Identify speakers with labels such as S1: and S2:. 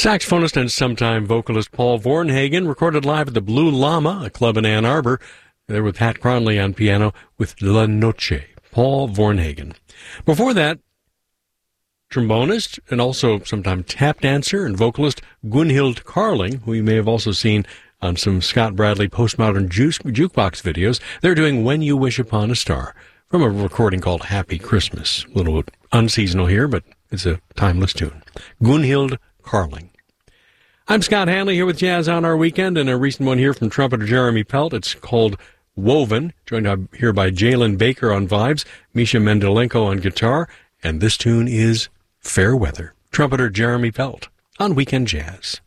S1: Saxophonist and sometime vocalist Paul Vornhagen recorded live at the Blue Llama, a club in Ann Arbor. There with Pat Cronley on piano with La Noche, Paul Vornhagen. Before that, trombonist and also sometime tap dancer and vocalist Gunhild Carling, who you may have also seen on some Scott Bradley postmodern jukebox videos. They're doing When You Wish Upon a Star from a recording called Happy Christmas. A little unseasonal here, but it's a timeless tune. Gunhild Carling. I'm Scott Hanley here with Jazz on Our Weekend, and a recent one here from trumpeter Jeremy Pelt. It's called Woven, joined here by Jalen Baker on vibes, Misha Mendelenko on guitar, and this tune is Fair Weather. Trumpeter Jeremy Pelt on Weekend Jazz.